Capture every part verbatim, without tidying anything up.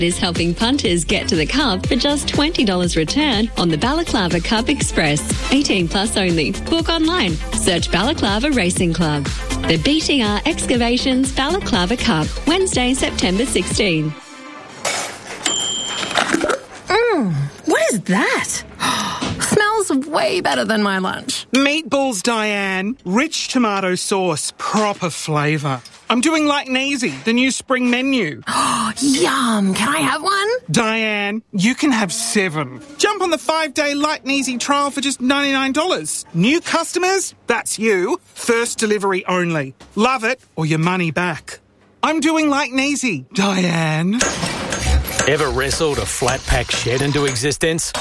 is helping punters get to the cup for just twenty dollars return on the Balaclava Cup Express. eighteen plus only. Book online. Search Balaclava Racing Club. The B T R Excavations Balaclava Cup, Wednesday, September sixteenth. Mmm, what is that? Smells way better than my lunch. Meatballs, Diane. Rich tomato sauce, proper flavour. I'm doing like Neasy, the new spring menu. Oh, yum. Can I have one? Diane, you can have seven. Jump on the five-day Like Neasy trial for just ninety-nine dollars. New customers? That's you. First delivery only. Love it or your money back. I'm doing like Neasy, Diane. Ever wrestled a flat-pack shed into existence?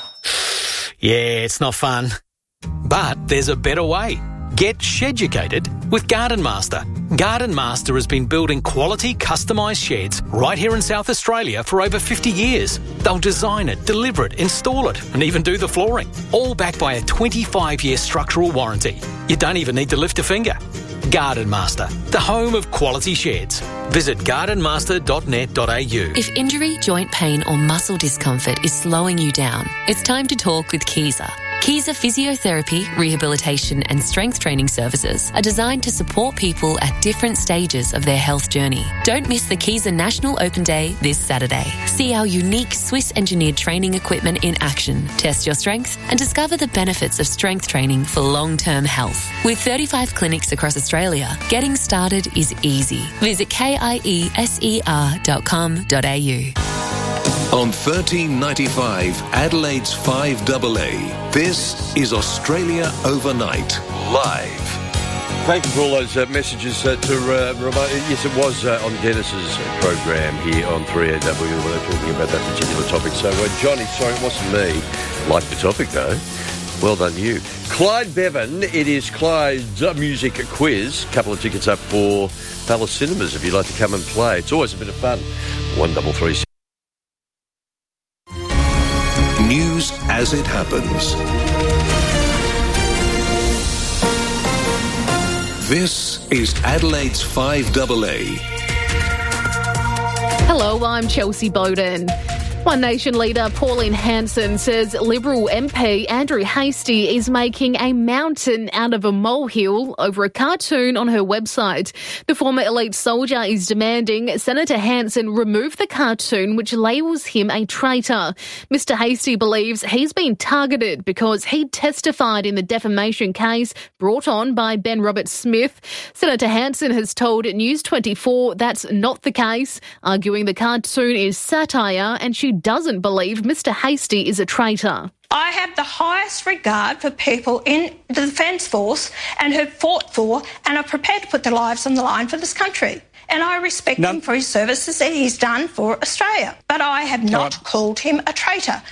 Yeah, it's not fun. But there's a better way. Get sheducated with Garden Master. Garden Master has been building quality customised sheds right here in South Australia for over fifty years. They'll design it, deliver it, install it, and even do the flooring. All backed by a twenty-five year structural warranty. You don't even need to lift a finger. Garden Master, the home of quality sheds. Visit garden master dot net dot a u. If injury, joint pain or muscle discomfort is slowing you down, it's time to talk with Kieser. Kieser Physiotherapy, Rehabilitation and Strength Training Services are designed to support people at different stages of their health journey. Don't miss the Kieser National Open Day this Saturday. See our unique Swiss-engineered training equipment in action, test your strength and discover the benefits of strength training for long-term health. With thirty-five clinics across Australia, getting started is easy. Visit kieser dot com dot a u. On thirteen ninety-five, Adelaide's five A A, this is Australia Overnight, live. Thank you for all those uh, messages uh, to uh, remind. Yes, it was uh, on Dennis's program here on three A W when they were talking about that particular topic. So, uh, Johnny, sorry, it wasn't me. Like the topic, though. Well done, you. Clyde Bevan, it is Clyde's music quiz. A couple of tickets up for Palace Cinemas if you'd like to come and play. It's always a bit of fun. One double three six. News as it happens. This is Adelaide's five A A. Hello, I'm Chelsea Bowden. One Nation leader Pauline Hanson says Liberal M P Andrew Hastie is making a mountain out of a molehill over a cartoon on her website. The former elite soldier is demanding Senator Hanson remove the cartoon which labels him a traitor. Mister Hastie believes he's been targeted because he testified in the defamation case brought on by Ben Roberts-Smith. Senator Hanson has told News twenty-four that's not the case, arguing the cartoon is satire and she doesn't believe Mister Hastie is a traitor. I have the highest regard for people in the Defence Force and who fought for and are prepared to put their lives on the line for this country. And I respect no. him for his services that he's done for Australia. But I have not right. called him a traitor.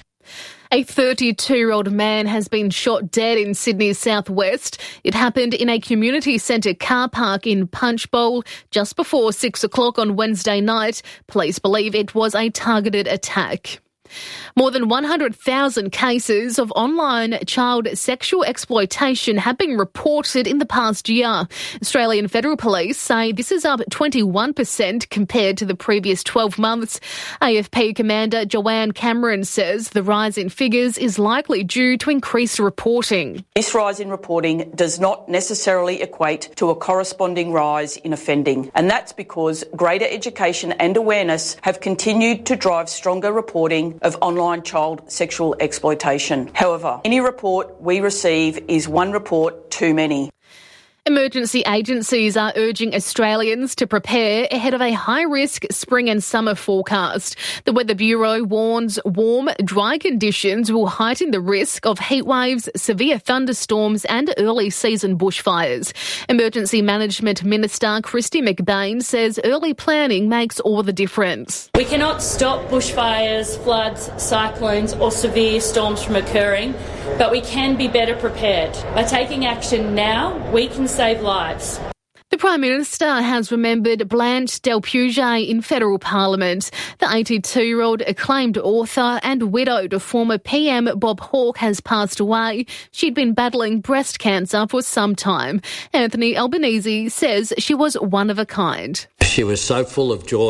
A thirty-two-year-old man has been shot dead in Sydney's southwest. It happened in a community centre car park in Punchbowl just before six o'clock on Wednesday night. Police believe it was a targeted attack. More than one hundred thousand cases of online child sexual exploitation have been reported in the past year. Australian Federal Police say this is up twenty-one percent compared to the previous twelve months. A F P Commander Joanne Cameron says the rise in figures is likely due to increased reporting. This rise in reporting does not necessarily equate to a corresponding rise in offending, and that's because greater education and awareness have continued to drive stronger reporting of online child sexual exploitation. However, any report we receive is one report too many. Emergency agencies are urging Australians to prepare ahead of a high-risk spring and summer forecast. The Weather Bureau warns warm, dry conditions will heighten the risk of heatwaves, severe thunderstorms and early-season bushfires. Emergency Management Minister Kristy McBain says early planning makes all the difference. We cannot stop bushfires, floods, cyclones or severe storms from occurring, but we can be better prepared. By taking action now, we can save lives. The Prime Minister has remembered Blanche Del Puget in federal parliament. The eighty-two-year-old acclaimed author and widowed of former P M Bob Hawke has passed away. She'd been battling breast cancer for some time. Anthony Albanese says she was one of a kind. She was so full of joy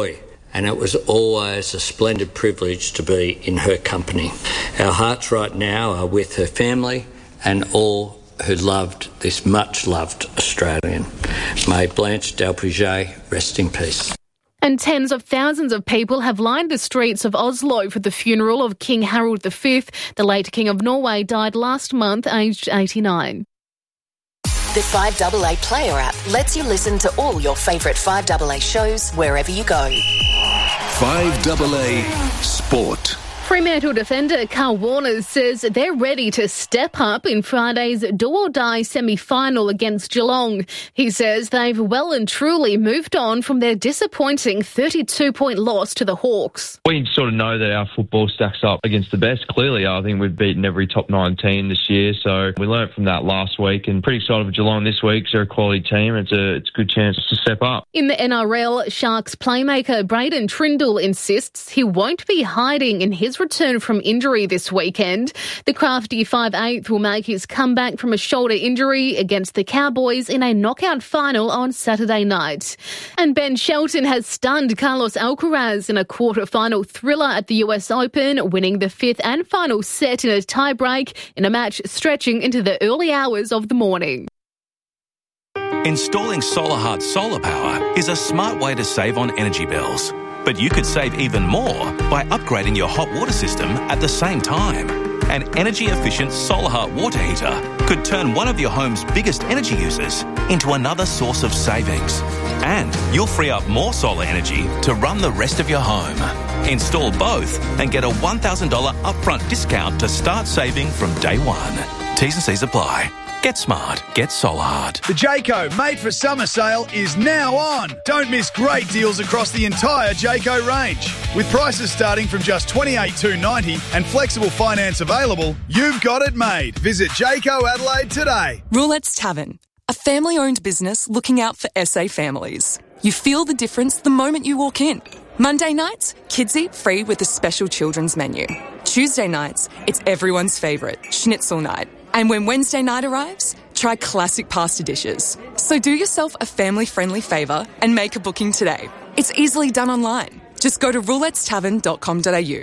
and it was always a splendid privilege to be in her company. Our hearts right now are with her family and all who loved this much-loved Australian. May Blanche Delpeuget rest in peace. And tens of thousands of people have lined the streets of Oslo for the funeral of King Harald the Fifth. The late King of Norway died last month, aged eighty-nine. The five A A Player app lets you listen to all your favourite five A A shows wherever you go. five A A Sport. Fremantle defender Carl Warner says they're ready to step up in Friday's do-or-die semi-final against Geelong. He says they've well and truly moved on from their disappointing thirty-two point loss to the Hawks. We sort of know that our football stacks up against the best. Clearly, I think we've beaten every top nine team this year, so we learnt from that last week and pretty excited for Geelong this week. They're a quality team. It's a, it's a good chance to step up. In the N R L, Sharks playmaker Braden Trindle insists he won't be hiding in his return from injury this weekend. The crafty five eighth will make his comeback from a shoulder injury against the Cowboys in a knockout final on Saturday night. And Ben Shelton has stunned Carlos Alcaraz in a quarter-final thriller at the U S Open, winning the fifth and final set in a tie-break in a match stretching into the early hours of the morning. Installing SolarHeart solar power is a smart way to save on energy bills. But you could save even more by upgrading your hot water system at the same time. An energy-efficient SolarHeart water heater could turn one of your home's biggest energy users into another source of savings. And you'll free up more solar energy to run the rest of your home. Install both and get a one thousand dollars upfront discount to start saving from day one. T's and C's apply. Get smart. Get SolarHeart. The Jayco Made for Summer sale is now on. Don't miss great deals across the entire Jayco range. With prices starting from just twenty-eight thousand two hundred ninety dollars and flexible finance available, you've got it made. Visit Jayco Adelaide today. Roulette's Tavern, a family-owned business looking out for S A families. You feel the difference the moment you walk in. Monday nights, kids eat free with a special children's menu. Tuesday nights, it's everyone's favourite, schnitzel night. And when Wednesday night arrives, try classic pasta dishes. So do yourself a family-friendly favour and make a booking today. It's easily done online. Just go to roulettes tavern dot com dot a u.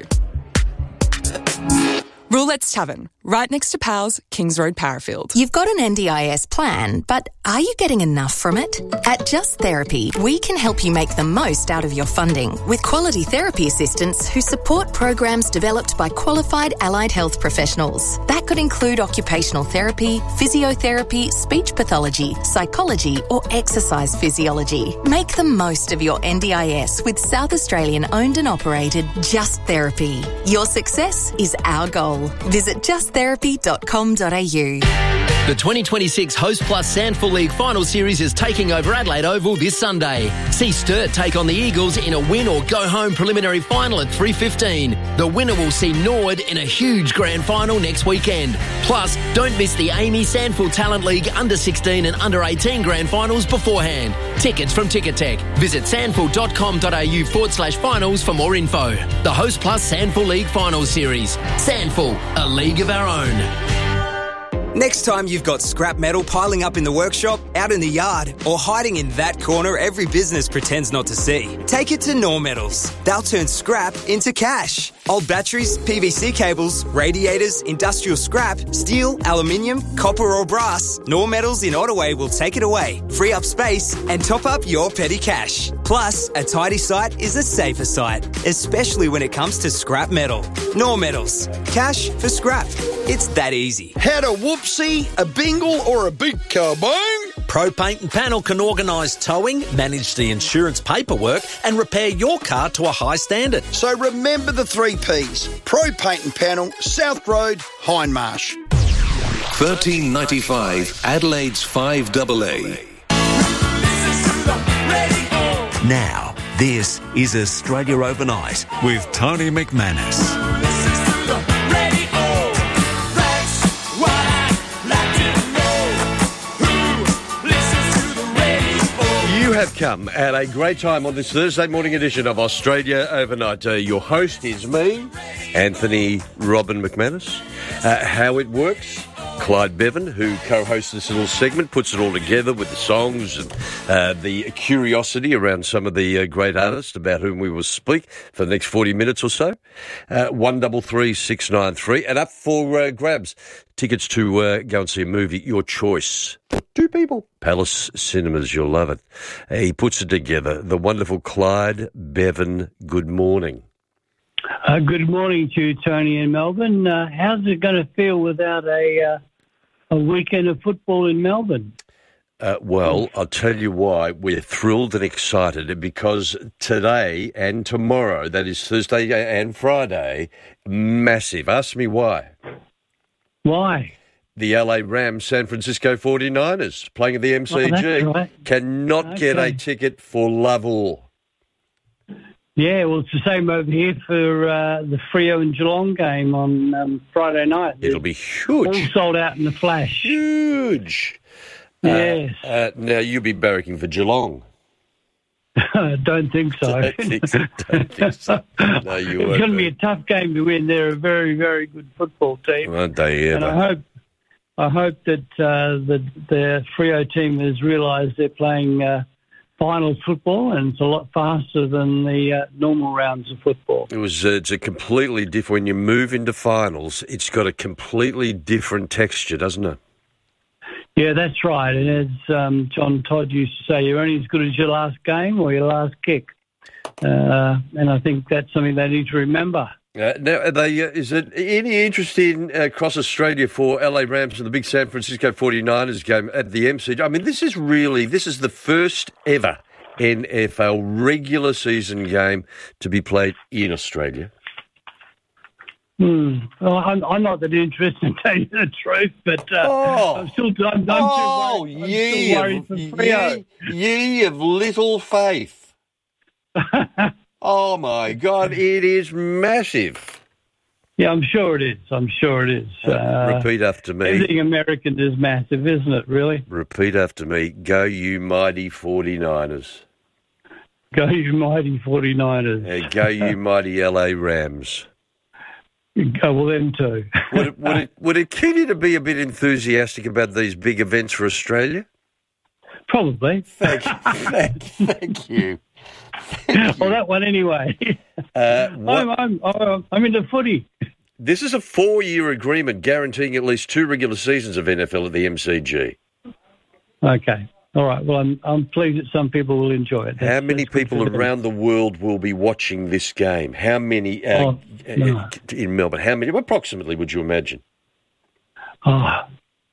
Roulette's Tavern, right next to Powell's, Kings Road, Parafield. You've got an N D I S plan, but are you getting enough from it? At Just Therapy, we can help you make the most out of your funding with quality therapy assistants who support programs developed by qualified allied health professionals. That could include occupational therapy, physiotherapy, speech pathology, psychology, or exercise physiology. Make the most of your N D I S with South Australian owned and operated Just Therapy. Your success is our goal. Visit just therapy dot com dot a u. The twenty twenty-six Host Plus Sandful League Final Series is taking over Adelaide Oval this Sunday. See Sturt take on the Eagles in a win-or-go-home preliminary final at three fifteen. The winner will see Norwood in a huge grand final next weekend. Plus, don't miss the Amy Sandful Talent League under sixteen and under eighteen grand finals beforehand. Tickets from Ticketek. Visit sandful dot com dot a u forward slash finals for more info. The Host Plus Sandful League Final Series. Sandful, a league of our own. Next time you've got scrap metal piling up in the workshop, out in the yard, or hiding in that corner every business pretends not to see, take it to Nor Metals. They'll turn scrap into cash. Old batteries, P V C cables, radiators, industrial scrap, steel, aluminium, copper or brass, Nor Metals in Ottaway will take it away, free up space and top up your petty cash. Plus, a tidy site is a safer site, especially when it comes to scrap metal. Nor Metals. Cash for scrap. It's that easy. Had a whoopsie, a bingle or a big kaboom? Pro Paint and Panel can organise towing, manage the insurance paperwork and repair your car to a high standard. So remember the three P's. Pro Paint and Panel, South Road, Hindmarsh. thirteen ninety-five Adelaide's five A A. Now, this is Australia Overnight with Tony McManus. You have come at a great time on this Thursday morning edition of Australia Overnight. Uh, your host is me, Anthony Robin McManus. Uh, how it works, Clyde Bevan, who co-hosts this little segment, puts it all together with the songs and uh, the curiosity around some of the uh, great artists about whom we will speak for the next forty minutes or so. Uh, one double three six nine three, and up for uh, grabs. Tickets to uh, go and see a movie, your choice. Two people. Palace Cinemas, you'll love it. Uh, he puts it together. The wonderful Clyde Bevan, good morning. Uh, good morning to you, Tony in Melbourne. Uh, how's it going to feel without a uh, a weekend of football in Melbourne? Uh, well, I'll tell you why. We're thrilled and excited because today and tomorrow, that is Thursday and Friday, massive. Ask me why. Why? The L A Rams San Francisco forty-niners playing at the M C G oh, right. cannot Okay. get a ticket for love or. Yeah, well, it's the same over here for uh, the Freo and Geelong game on um, Friday night. It'll be huge. All sold out in a flash. Huge. Yes. Uh, uh, now, you'll be barracking for Geelong. I don't think so. Don't think so. Don't think so. No, you It's won't going to be be. a tough game to win. They're a very, very good football team. Aren't they And ever? I hope, I hope that uh, the the Freo team has realised they're playing uh, finals football, and it's a lot faster than the uh, normal rounds of football. It was. Uh, it's a completely different. When you move into finals, it's got a completely different texture, doesn't it? Yeah, that's right. And as um, John Todd used to say, you're only as good as your last game or your last kick. Uh, and I think that's something they need to remember. Uh, now, are they, uh, is it any interest in uh, across Australia for L A Rams and the big San Francisco forty-niners game at the M C G? I mean, this is really, this is the first ever N F L regular season game to be played in Australia. Hmm. Well, I'm, I'm not that interested in telling you the truth, but uh, Oh. I'm still, I'm, I'm Oh, too worried, I'm ye still worried of, for Freo. ye, ye of little faith. Oh, my God, it is massive. Yeah, I'm sure it is. I'm sure it is. Uh, Repeat after me. Everything American is massive, isn't it, really? Repeat after me. Go, you mighty forty-niners. Go, you mighty forty-niners. Uh, go, you mighty L A Rams. Go, well, them too. Would it, would, it, would it kill you to be a bit enthusiastic about these big events for Australia? Probably. Thank, thank, thank you. Well, that one anyway. Uh, what, I'm, I'm, I'm into footy. this is a four-year agreement guaranteeing at least two regular seasons of N F L at the M C G. Okay. All right. Well, I'm I'm pleased that some people will enjoy it. How That's- many that's good people for them. around the world will be watching this game? How many uh, Oh, no. uh, in Melbourne? How many approximately would you imagine? Oh, a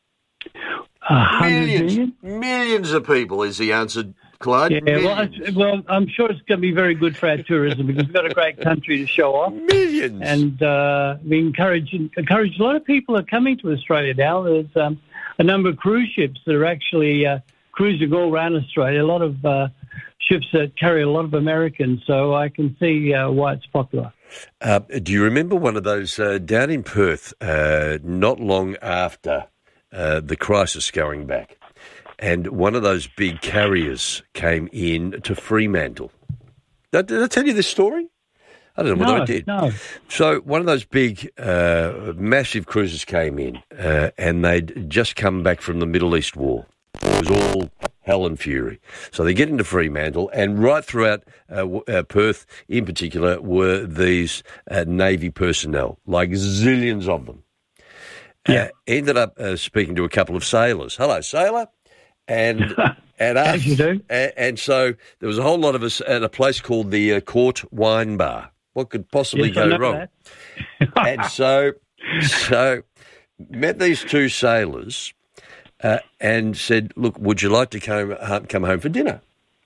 hundred Millions, million? millions of people is the answer, Clyde. Yeah, well, Millions. it's- well, I'm sure it's going to be very good for our tourism because we've got a great country to show off. Millions. And uh, we encourage encourage a lot of people are coming to Australia now. There's um, a number of cruise ships that are actually uh, cruising all around Australia. A lot of uh, ships that carry a lot of Americans, so I can see uh, why it's popular. Uh, do you remember one of those uh, down in Perth uh, not long after uh, the crisis going back? And one of those big carriers came in to Fremantle. Did I tell you this story? I don't know whether No, I did. no. So one of those big, uh, massive cruisers came in, uh, and they'd just come back from the Middle East War. It was all hell and fury. So they get into Fremantle, and right throughout uh, w- uh, Perth in particular were these uh, Navy personnel, like zillions of them. Yeah. Uh, ended up uh, speaking to a couple of sailors. Hello, sailor. And and us, As you do. And, and so there was a whole lot of us at a place called the uh, Court Wine Bar. What could possibly Yes, I go know wrong? that. And so, so met these two sailors uh, and said, "Look, would you like to come uh, come home for dinner?"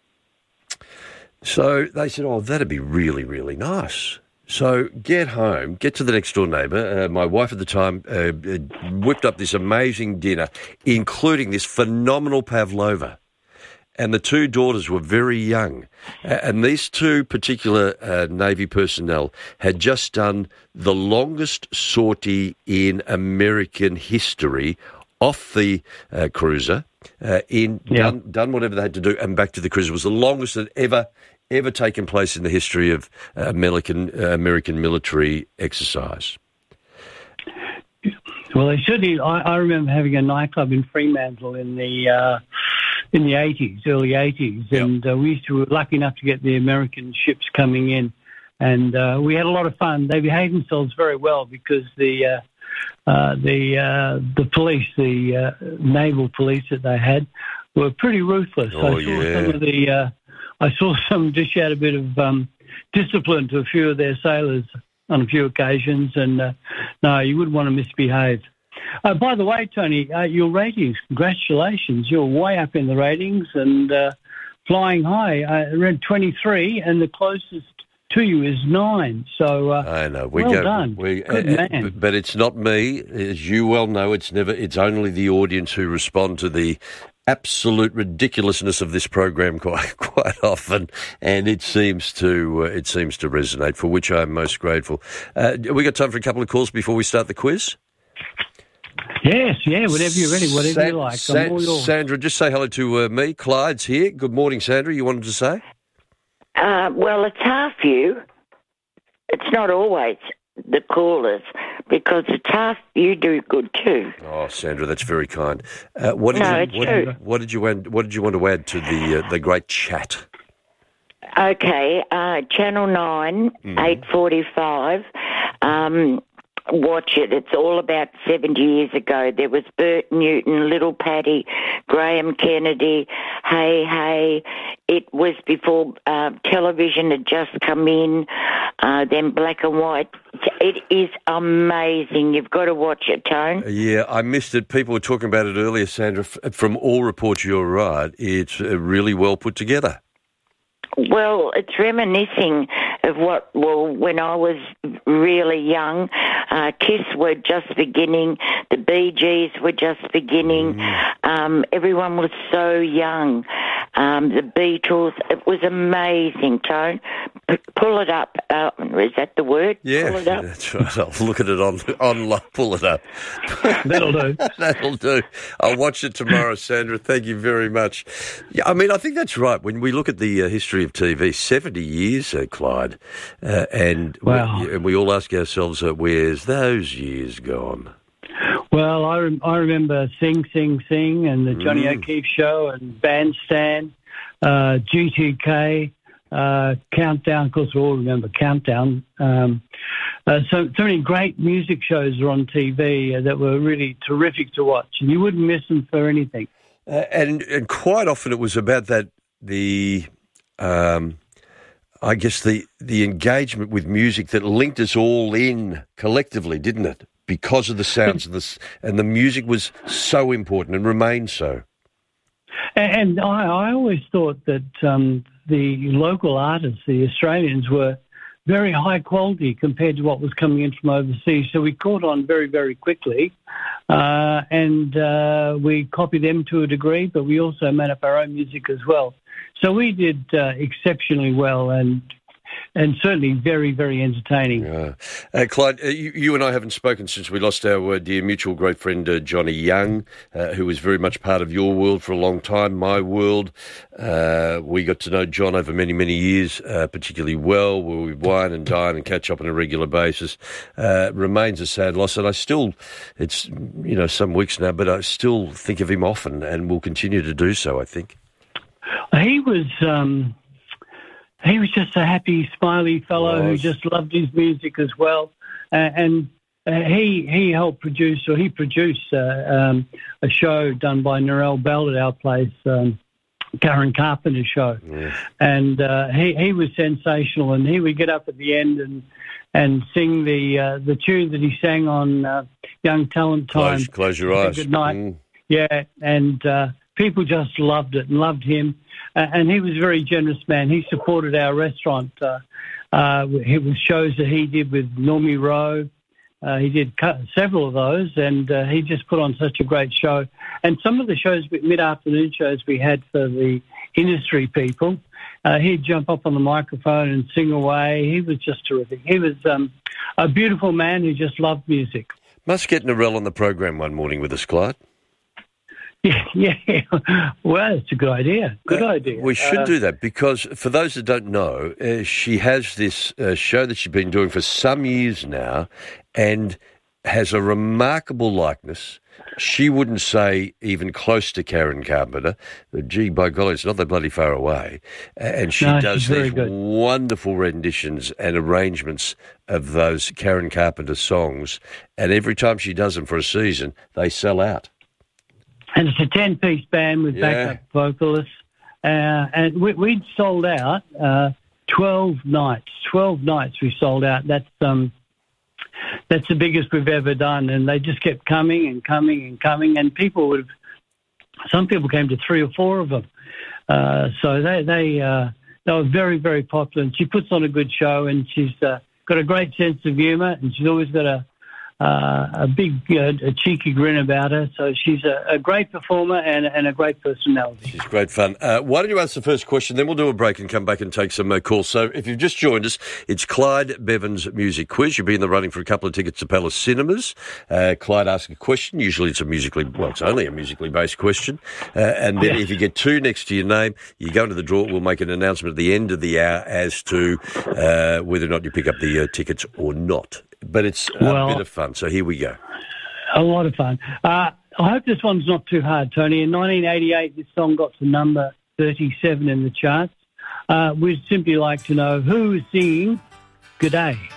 So they said, "Oh, that'd be really, really nice." So get home, get to the next door neighbour. Uh, my wife at the time uh, uh, whipped up this amazing dinner, including this phenomenal pavlova. And the two daughters were very young. Uh, and these two particular uh, Navy personnel had just done the longest sortie in American history off the uh, cruiser, uh, in Yeah. done, done whatever they had to do, and back to the cruiser. It was the longest that ever ever taken place in the history of uh, American uh, American military exercise. Well, they certainly. I, I remember having a nightclub in Fremantle in the uh, in the eighties, early eighties, yep. and uh, we used to we were lucky enough to get the American ships coming in, and uh, we had a lot of fun. They behaved themselves very well because the uh, uh, the uh, the police, the uh, naval police that they had, were pretty ruthless. Oh, I saw yeah. some of the. Uh, I saw some dish out a bit of um, discipline to a few of their sailors on a few occasions, and uh, no, you wouldn't want to misbehave. Uh, by the way, Tony, uh, your ratings, congratulations. You're way up in the ratings and uh, flying high. I read twenty-three, and the closest to you is nine. So uh, I know. We well go, done. We, Good uh, man. But it's not me. As you well know, it's never. It's only the audience who respond to the absolute ridiculousness of this program quite quite often, and it seems to uh, it seems to resonate, for which I'm most grateful. Uh, we got time for a couple of calls before we start the quiz? Yes, yeah, whenever you're ready, whatever San- you like. San- I'm all yours. Sandra, just say hello to uh, me. Clyde's here. Good morning, Sandra. You wanted to say? Uh, well, it's half you. It's not always the callers, because it's half you do good too. Oh, Sandra, that's very kind. Uh, what did No, you, it's what, true. What did you add, What did you want to add to the uh, the great chat? Okay, uh, Channel nine, Mm-hmm. eight forty-five. Um, watch it. It's all about seventy years ago. There was Bert Newton, Little Paddy, Graham Kennedy, Hey Hey. It was before uh, television had just come in, uh, then black and white. It is amazing. You've got to watch it, Tone. Yeah, I missed it. People were talking about it earlier, Sandra. F- From all reports, you're right. It's uh, really well put together. Well, it's reminiscing of what, well, when I was really young, uh, Kiss were just beginning, the Bee Gees were just beginning, mm. um, everyone was so young, um, the Beatles, it was amazing, Tone. P- pull it up, uh, is that the word? Yeah, pull it up. That's right. I'll look at it on, on pull it up. That'll do. That'll do. I'll watch it tomorrow, Sandra. Thank you very much. Yeah, I mean, I think that's right. When we look at the uh, history of T V, seventy years, uh, Clyde, uh, and, wow. we, and we all ask ourselves, uh, where's those years gone? Well, I, rem- I remember Sing, Sing, Sing and the Johnny Mm. O'Keefe Show and Bandstand, uh, G T K, uh, Countdown. Of course, we all remember Countdown. Um, uh, so, so many great music shows are on T V uh, that were really terrific to watch, and you wouldn't miss them for anything. Uh, and, and quite often it was about that, the... Um, I guess the, the engagement with music that linked us all in collectively, didn't it? Because of the sounds of this, and the music was so important and remains so. And I, I always thought that um, the local artists, the Australians, were very high quality compared to what was coming in from overseas. So we caught on very, very quickly, uh, and uh, we copied them to a degree, but we also made up our own music as well. So we did uh, exceptionally well, and and certainly very, very entertaining. Yeah. Uh, Clyde, uh, you, you and I haven't spoken since we lost our uh, dear mutual great friend uh, Johnny Young, uh, who was very much part of your world for a long time, my world. Uh, we got to know John over many, many years, uh, particularly well, where we wine and dine and catch up on a regular basis. Uh, remains a sad loss, and I still, it's, you know, some weeks now, but I still think of him often and will continue to do so, I think. He was... Um He was just a happy, smiley fellow who just loved his music as well. Uh, and uh, he he helped produce, or he produced uh, um, a show done by Narelle Bell at our place, um, Karen Carpenter's show. Yeah. And uh, he, he was sensational, and he would get up at the end and and sing the uh, the tune that he sang on uh, Young Talent Time. Close, close your eyes. Good night. Mm. Yeah, and uh, people just loved it and loved him. Uh, and he was a very generous man. He supported our restaurant. Uh, uh, it was shows that he did with Normie Rowe. Uh, he did cu- several of those, and uh, he just put on such a great show. And some of the shows, mid-afternoon shows we had for the industry people, uh, he'd jump up on the microphone and sing away. He was just terrific. He was um, a beautiful man who just loved music. Must get Narelle on the program one morning with us, Clyde. Yeah, yeah. Well, it's a good idea. Good uh, idea. We should Uh, do that because, for those that don't know, uh, she has this uh, show that she's been doing for some years now, and has a remarkable likeness. She wouldn't say even close to Karen Carpenter. Gee, by golly, it's not that bloody far away. And she No, does she's very these good. wonderful renditions and arrangements of those Karen Carpenter songs. And every time she does them for a season, they sell out. And it's a ten-piece band with Yeah. backup vocalists. Uh, and we, we'd sold out uh, twelve nights. twelve nights we sold out. That's um, that's the biggest we've ever done. And they just kept coming and coming and coming. And people would have, some people came to three or four of them. Uh, so they they uh, they were very, very popular. And she puts on a good show, and she's uh, got a great sense of humour, and she's always got a Uh, a big, uh, a cheeky grin about her. So she's a, a great performer and, and a great personality. She's great fun. Uh, why don't you answer the first question, then we'll do a break and come back and take some uh, calls. So if you've just joined us, it's Clyde Bevan's Music Quiz. You'll be in the running for a couple of tickets to Palace Cinemas. Uh, Clyde asks a question. Usually it's a musically, well, it's only a musically based question. Uh, and then Yes. if you get two next to your name, you go into the draw. We'll make an announcement at the end of the hour as to uh, whether or not you pick up the uh, tickets or not. But it's a Well- bit of fun. So here we go. A lot of fun. Uh, I hope this one's not too hard, Tony. In nineteen eighty-eight, this song got to number thirty-seven in the charts. Uh, we'd simply like to know who is singing G'day.